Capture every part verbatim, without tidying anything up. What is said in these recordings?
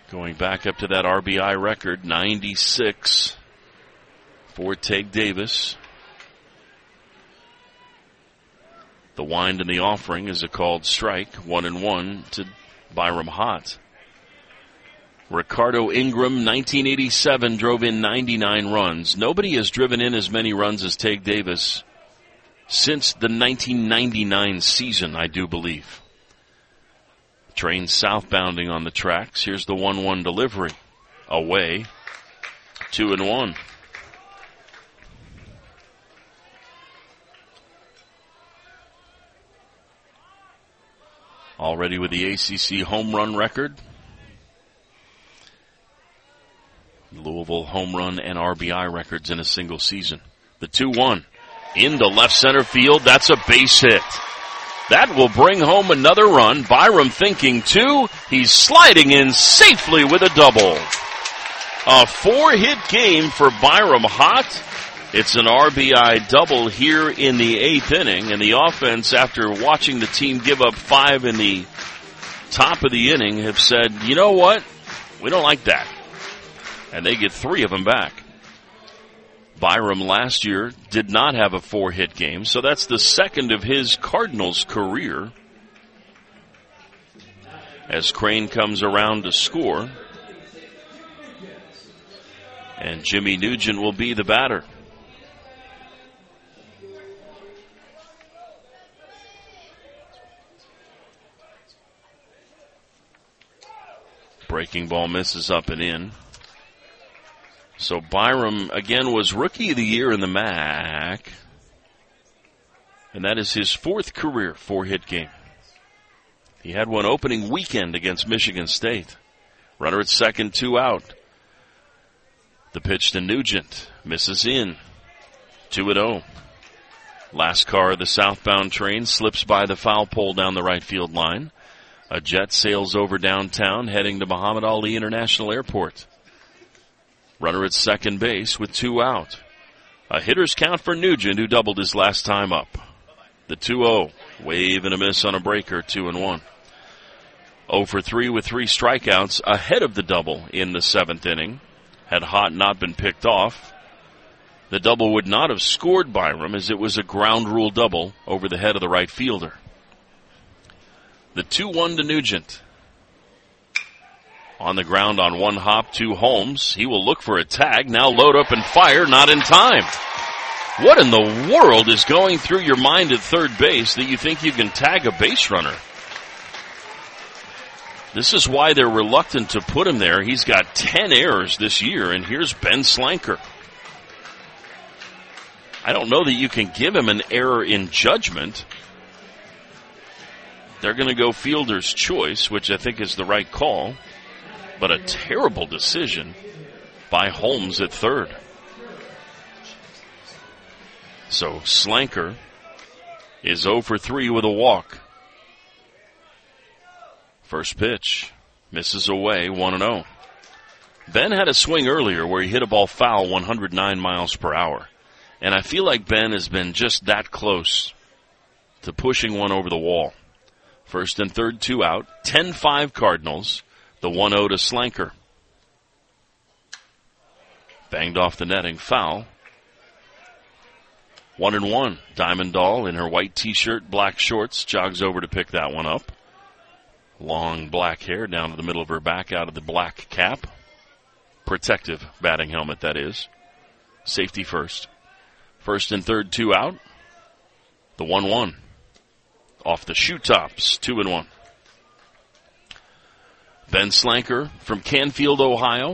Going back up to that R B I record, ninety-six for Tate Davis. The wind and the offering is a called strike, one and one to Byram Hott. Ricardo Ingram, nineteen eighty-seven, drove in ninety-nine runs. Nobody has driven in as many runs as Tate Davis since the nineteen ninety-nine season, I do believe. Train southbounding on the tracks. Here's the one one delivery. Away, two and one. Already with the A C C home run record. Louisville home run and R B I records in a single season. The two one into left center field. That's a base hit. That will bring home another run. Byram thinking two. He's sliding in safely with a double. A four-hit game for Byram Hott. It's an R B I double here in the eighth inning, and the offense, after watching the team give up five in the top of the inning, have said, you know what? We don't like that. And they get three of them back. Byram last year did not have a four-hit game, so that's the second of his Cardinals career. As Crane comes around to score, and Jimmy Nugent will be the batter. Breaking ball misses up and in. So Byram, again, was Rookie of the Year in the M A C. And that is his fourth career four-hit game. He had one opening weekend against Michigan State. Runner at second, two out. The pitch to Nugent. Misses in. two and oh. Last car of the southbound train slips by the foul pole down the right field line. A jet sails over downtown, heading to Muhammad Ali International Airport. Runner at second base with two out. A hitter's count for Nugent, who doubled his last time up. The two oh. Wave and a miss on a breaker, two and one. oh for three with three strikeouts ahead of the double in the seventh inning. Had Hott not been picked off, the double would not have scored Byram, as it was a ground rule double over the head of the right fielder. The two one to Nugent. On the ground on one hop to Holmes. He will look for a tag. Now load up and fire. Not in time. What in the world is going through your mind at third base that you think you can tag a base runner? This is why they're reluctant to put him there. He's got ten errors this year, and here's Ben Slanker. I don't know that you can give him an error in judgment. They're going to go fielder's choice, which I think is the right call. But a terrible decision by Holmes at third. So Slanker is oh for three with a walk. First pitch misses away, one and oh. Ben had a swing earlier where he hit a ball foul one hundred nine miles per hour. And I feel like Ben has been just that close to pushing one over the wall. First and third, two out. ten five Cardinals. The one oh to Slanker. Banged off the netting, foul. One and one. Diamond Doll in her white t-shirt, black shorts, jogs over to pick that one up. Long black hair down to the middle of her back out of the black cap. Protective batting helmet, that is. Safety first. First and third, two out. The one one. Off the shoe tops, two and one. Ben Slanker from Canfield, Ohio.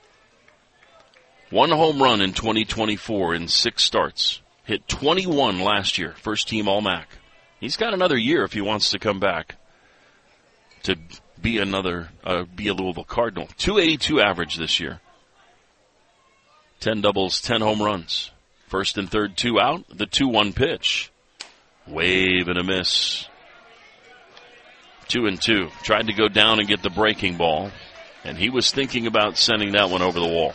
One home run in twenty twenty-four in six starts. Hit twenty-one last year. First team All-M A C. He's got another year if he wants to come back to be another, uh, be a Louisville Cardinal. two eighty-two average this year. ten doubles, ten home runs. First and third, two out. The two one pitch. Wave and a miss. Two and two. Tried to go down and get the breaking ball, and he was thinking about sending that one over the wall.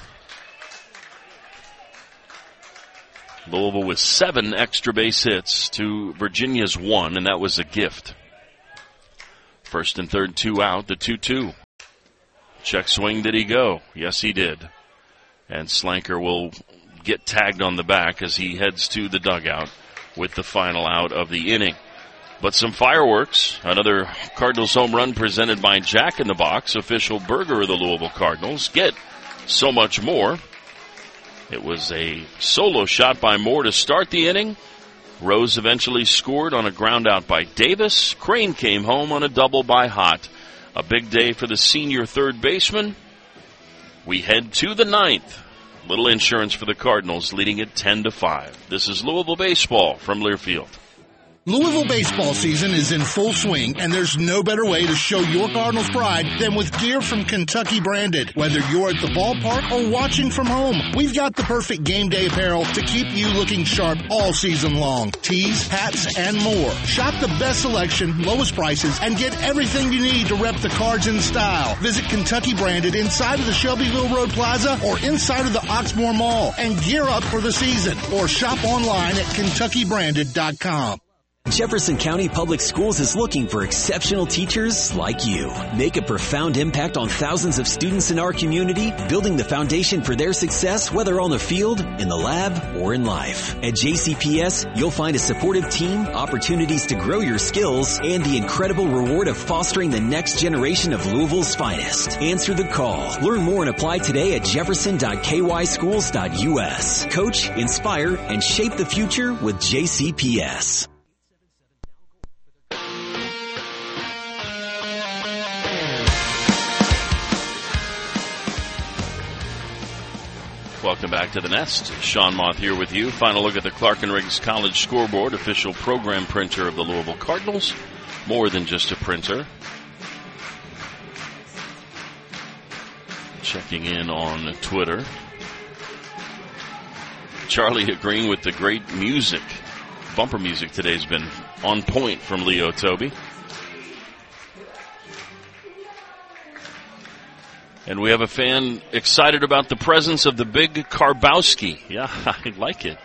Louisville with seven extra base hits to Virginia's one, and that was a gift. First and third, two out, the two two. Check swing, did he go? Yes, he did. And Slanker will get tagged on the back as he heads to the dugout with the final out of the inning. But some fireworks. Another Cardinals home run presented by Jack in the Box, official burger of the Louisville Cardinals. Get so much more. It was a solo shot by Moore to start the inning. Rose eventually scored on a ground out by Davis. Crane came home on a double by Hott. A big day for the senior third baseman. We head to the ninth. Little insurance for the Cardinals, leading it ten to five. This is Louisville baseball from Learfield. Louisville baseball season is in full swing, and there's no better way to show your Cardinals pride than with gear from Kentucky Branded. Whether you're at the ballpark or watching from home, we've got the perfect game day apparel to keep you looking sharp all season long. Tees, hats, and more. Shop the best selection, lowest prices, and get everything you need to rep the Cards in style. Visit Kentucky Branded inside of the Shelbyville Road Plaza or inside of the Oxmoor Mall and gear up for the season. Or shop online at kentucky branded dot com. Jefferson County Public Schools is looking for exceptional teachers like you. Make a profound impact on thousands of students in our community, building the foundation for their success, whether on the field, in the lab, or in life. At J C P S, you'll find a supportive team, opportunities to grow your skills, and the incredible reward of fostering the next generation of Louisville's finest. Answer the call. Learn more and apply today at jefferson dot k y schools dot u s. Coach, inspire, and shape the future with J C P S. Welcome back to the Nest. Sean Moth here with you. Final look at the Clark and Riggs College scoreboard, official program printer of the Louisville Cardinals. More than just a printer. Checking in on Twitter. Charlie agreeing with the great music. Bumper music today has been on point from Leo Toby. And we have a fan excited about the presence of the big Karbowski. Yeah, I like it.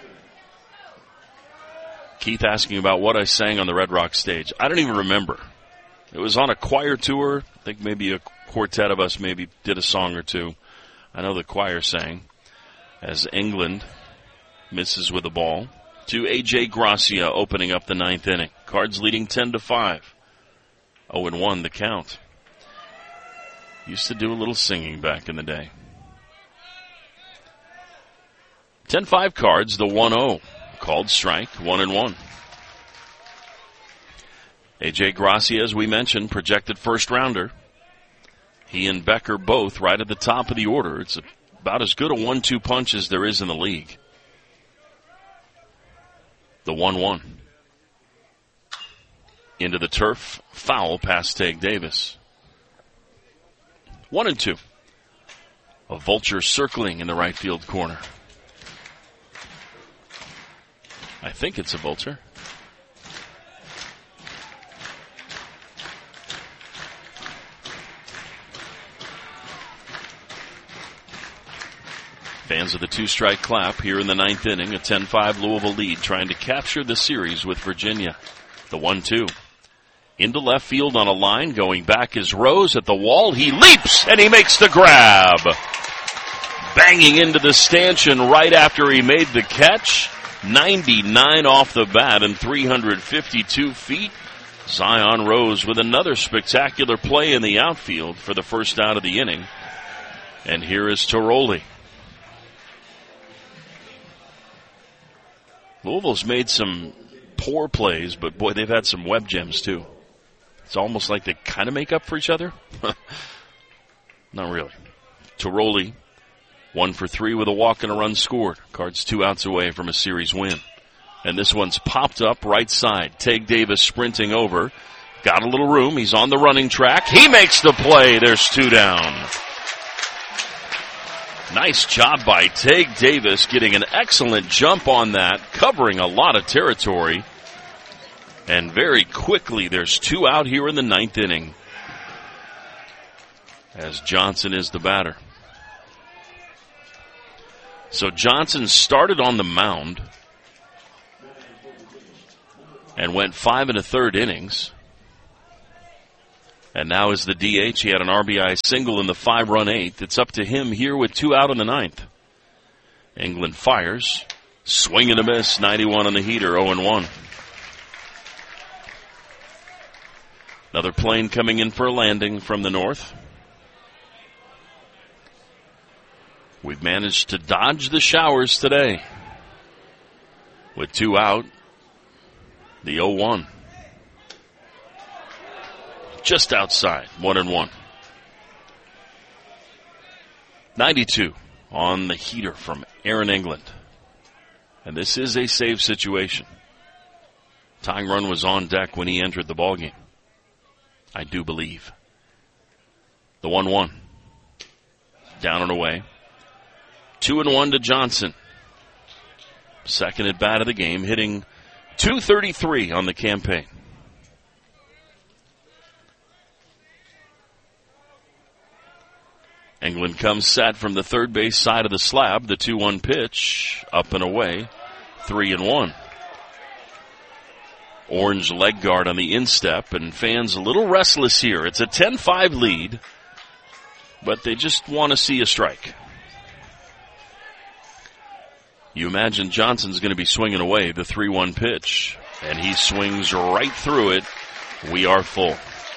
Keith asking about what I sang on the Red Rock stage. I don't even remember. It was on a choir tour. I think maybe a quartet of us maybe did a song or two. I know the choir sang as England misses with the ball to A J Gracia opening up the ninth inning. Cards leading ten to five. oh and one the count. Used to do a little singing back in the day. ten five Cards, the one oh. Called strike, one and one. A J Gracia, as we mentioned, projected first rounder. He and Becker both right at the top of the order. It's about as good a one two punch as there is in the league. The one one. Into the turf, foul past Tague Davis. One and two. A vulture circling in the right field corner. I think it's a vulture. Fans of the two-strike clap here in the ninth inning. A ten five Louisville lead, trying to capture the series with Virginia. The one two. Into left field on a line, going back is Rose at the wall. He leaps, and he makes the grab. Banging into the stanchion right after he made the catch. ninety-nine off the bat and three hundred fifty-two feet. Zion Rose with another spectacular play in the outfield for the first out of the inning. And here is Tiroli. Louisville's made some poor plays, but boy, they've had some web gems too. It's almost like they kind of make up for each other. Not really. Tiroli, one for three with a walk and a run scored. Cards two outs away from a series win. And this one's popped up right side. Tague Davis sprinting over. Got a little room. He's on the running track. He makes the play. There's two down. Nice job by Tague Davis, getting an excellent jump on that, covering a lot of territory. And very quickly, there's two out here in the ninth inning, as Johnson is the batter. So Johnson started on the mound and went five and a third innings. And now as the D H, he had an R B I single in the five-run eighth. It's up to him here with two out in the ninth. England fires. Swing and a miss. ninety-one on the heater. oh and one. Another plane coming in for a landing from the north. We've managed to dodge the showers today. With two out. The oh one. Just outside, one and one. ninety-two on the heater from Aaron England. And this is a save situation. Tying run was on deck when he entered the ballgame. I do believe. The one one. Down and away. Two and one to Johnson. Second at bat of the game, hitting two thirty-three on the campaign. England comes set from the third base side of the slab. The two one pitch, up and away, three and one. Orange leg guard on the instep, and fans a little restless here. It's a ten five lead, but they just want to see a strike. You imagine Johnson's going to be swinging away the three one pitch, and he swings right through it. We are full.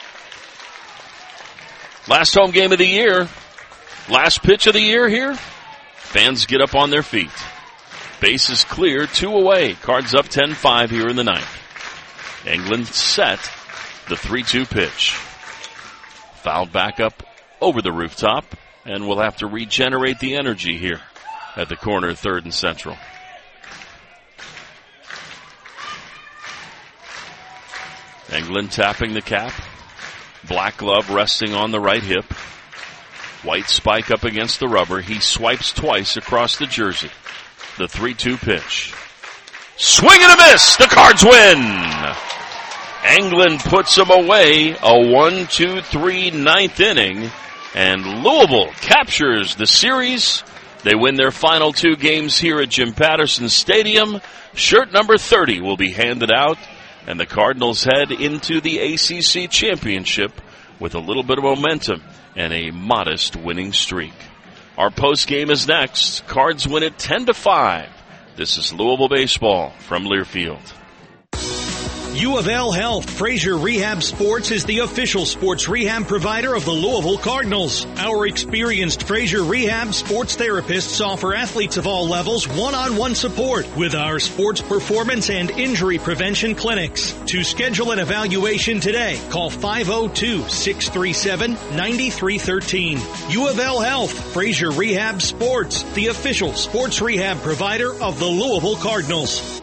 Last home game of the year. Last pitch of the year here. Fans get up on their feet. Base is clear, two away. Cards up ten five here in the ninth. England set the three two pitch. Fouled back up over the rooftop, and we'll have to regenerate the energy here at the corner, third and central. England tapping the cap. Black glove resting on the right hip. White spike up against the rubber. He swipes twice across the jersey. The three two pitch. Swing and a miss! The Cards win! England puts them away. A one two three ninth inning. And Louisville captures the series. They win their final two games here at Jim Patterson Stadium. Shirt number thirty will be handed out. And the Cardinals head into the A C C Championship with a little bit of momentum and a modest winning streak. Our post game is next. Cards win it ten to five. This is Louisville baseball from Learfield. U of L Health Frazier Rehab Sports is the official sports rehab provider of the Louisville Cardinals. Our experienced Frazier Rehab sports therapists offer athletes of all levels one-on-one support with our sports performance and injury prevention clinics. To schedule an evaluation today, call five oh two, six three seven, nine three one three. U of L Health Frazier Rehab Sports, the official sports rehab provider of the Louisville Cardinals.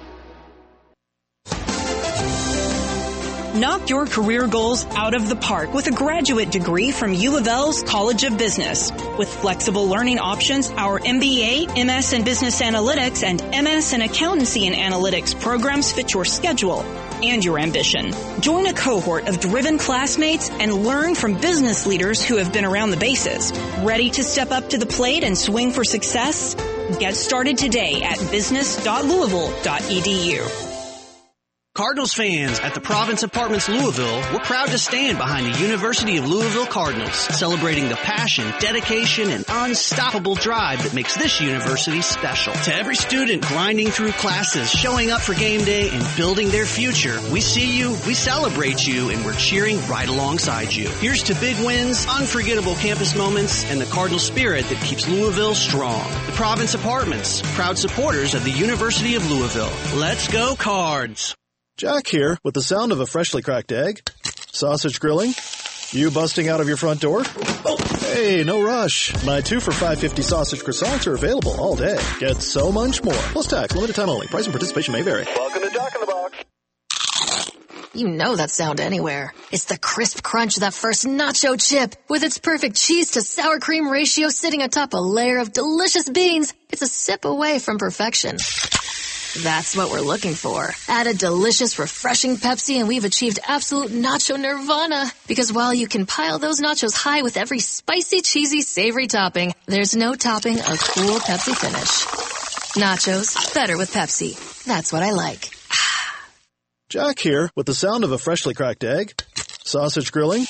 Knock your career goals out of the park with a graduate degree from U of L's College of Business. With flexible learning options, our M B A, M S in Business Analytics, and M S in Accountancy and Analytics programs fit your schedule and your ambition. Join a cohort of driven classmates and learn from business leaders who have been around the bases. Ready to step up to the plate and swing for success? Get started today at business dot louisville dot e d u. Cardinals fans at the Province Apartments Louisville, we're proud to stand behind the University of Louisville Cardinals, celebrating the passion, dedication, and unstoppable drive that makes this university special. To every student grinding through classes, showing up for game day, and building their future, we see you, we celebrate you, and we're cheering right alongside you. Here's to big wins, unforgettable campus moments, and the Cardinal spirit that keeps Louisville strong. The Province Apartments, proud supporters of the University of Louisville. Let's go Cards! Jack here with the sound of a freshly cracked egg. Sausage grilling. You busting out of your front door? Oh, hey, no rush. My two for five fifty sausage croissants are available all day. Get so much more. Plus tax, limited time only. Price and participation may vary. Welcome to Jack in the Box. You know that sound anywhere. It's the crisp crunch of that first nacho chip. With its perfect cheese to sour cream ratio sitting atop a layer of delicious beans, it's a sip away from perfection. That's what we're looking for. Add a delicious, refreshing Pepsi and we've achieved absolute nacho nirvana. Because while you can pile those nachos high with every spicy, cheesy, savory topping, there's no topping a cool Pepsi finish. Nachos, better with Pepsi. That's what I like. Jack here with the sound of a freshly cracked egg. Sausage grilling.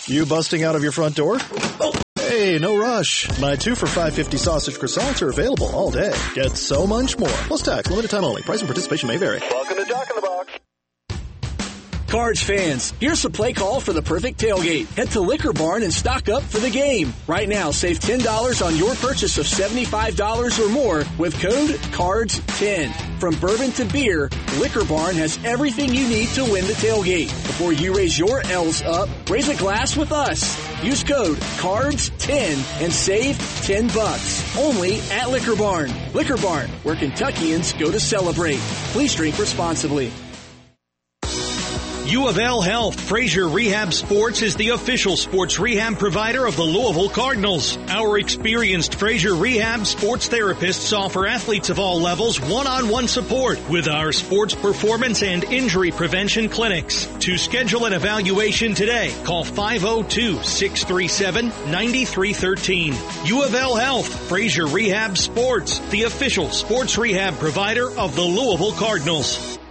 You busting out of your front door? Oh, hey, no rush. My two for five fifty sausage croissants are available all day. Get so much more. Plus tax, limited time only. Price and participation may vary. Welcome to Jock in the Box. Cards fans, here's the play call for the perfect tailgate. Head to Liquor Barn and stock up for the game. Right now, save ten dollars on your purchase of seventy-five dollars or more with code cards ten. From bourbon to beer, Liquor Barn has everything you need to win the tailgate. Before you raise your L's up, raise a glass with us. Use code cards ten and save ten bucks. Only at Liquor Barn. Liquor Barn, where Kentuckians go to celebrate. Please drink responsibly. U of L Health Frazier Rehab Sports is the official sports rehab provider of the Louisville Cardinals. Our experienced Frazier Rehab sports therapists offer athletes of all levels one-on-one support with our sports performance and injury prevention clinics. To schedule an evaluation today, call five oh two, six three seven, nine three one three. U of L Health Frazier Rehab Sports, the official sports rehab provider of the Louisville Cardinals.